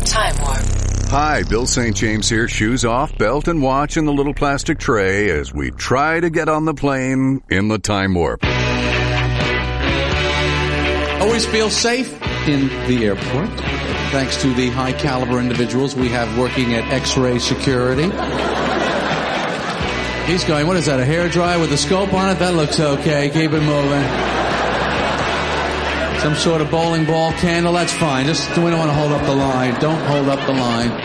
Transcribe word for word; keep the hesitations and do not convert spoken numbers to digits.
Time Warp. Hi, Bill Saint James here. Shoes off, belt and watch in the little plastic tray as we try to get on the plane in the Time Warp. Always feel safe in the airport, thanks to the high-caliber individuals we have working at X-Ray Security. He's going, what is that, a hairdryer with a scope on it? That looks okay. Keep it moving. Some sort of bowling ball candle? That's fine. Just, we don't want to hold up the line. Don't hold up the line.